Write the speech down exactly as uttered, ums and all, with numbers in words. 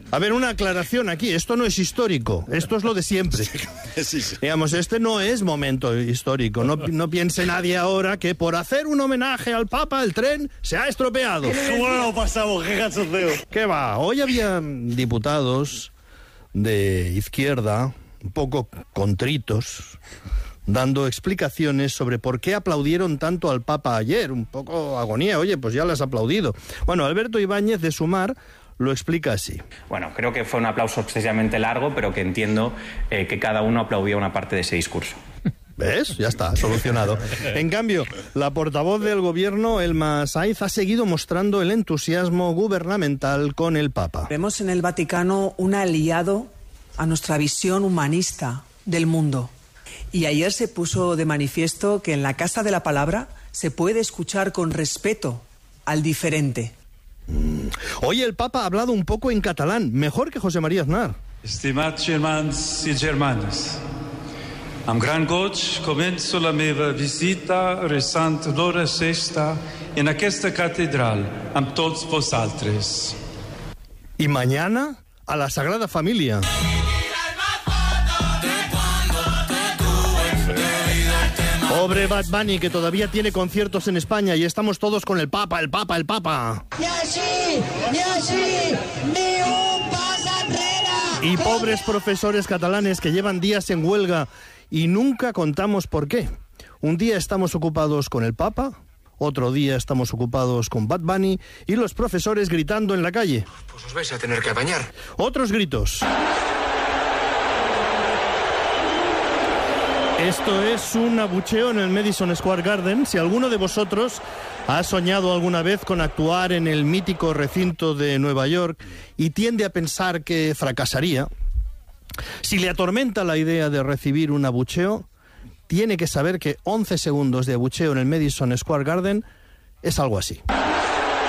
A ver, una aclaración aquí. Esto no es histórico. Esto es lo de siempre. Sí, sí. Digamos, este no es momento histórico. No, no piense nadie ahora que por hacer un homenaje al Papa el tren se ha estropeado. ¿Cómo no lo pasamos? ¡Qué cachondeo! ¿Qué va? Hoy había diputados de izquierda, un poco contritos, dando explicaciones sobre por qué aplaudieron tanto al Papa ayer. Un poco agonía. Oye, pues ya le has aplaudido. Bueno, Alberto Ibáñez de Sumar lo explica así. Bueno, creo que fue un aplauso excesivamente largo, pero que entiendo eh, que cada uno aplaudía una parte de ese discurso. ¿Ves? Ya está, solucionado. En cambio, la portavoz del gobierno, Elma Saiz, ha seguido mostrando el entusiasmo gubernamental con el Papa. Vemos en el Vaticano un aliado a nuestra visión humanista del mundo. Y ayer se puso de manifiesto que en la Casa de la Palabra se puede escuchar con respeto al diferente. Hoy el Papa ha hablado un poco en catalán, mejor que José María Aznar. Estimats germans i germanes, amb gran goig començo la meva visita resant l'hora sexta en aquesta catedral amb tots vosaltres. Y mañana a la Sagrada Familia. Pobre Bad Bunny, que todavía tiene conciertos en España y estamos todos con el Papa, el Papa, el Papa. Ni así, ni así, ni un paso enrere. Y pobres profesores catalanes que llevan días en huelga y nunca contamos por qué. Un día estamos ocupados con el Papa, otro día estamos ocupados con Bad Bunny y los profesores gritando en la calle. Pues os vais a tener que apañar. Otros gritos. Esto es un abucheo en el Madison Square Garden. Si alguno de vosotros ha soñado alguna vez con actuar en el mítico recinto de Nueva York y tiende a pensar que fracasaría, si le atormenta la idea de recibir un abucheo, tiene que saber que once segundos de abucheo en el Madison Square Garden es algo así.